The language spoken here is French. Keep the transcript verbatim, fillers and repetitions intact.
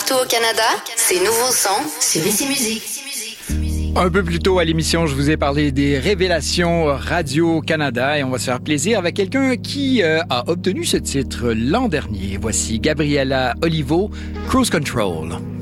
partout au Canada, c'est Nouveau Son sur Ici Musique. Un peu plus tôt à l'émission, je vous ai parlé des révélations Radio-Canada et on va se faire plaisir avec quelqu'un qui euh, a obtenu ce titre l'an dernier. Voici Gabriella Olivo, Cruise Control.